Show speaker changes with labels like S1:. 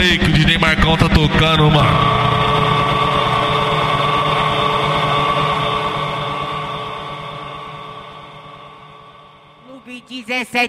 S1: play que o DJ Marcão tá tocando, mano.
S2: Clube 17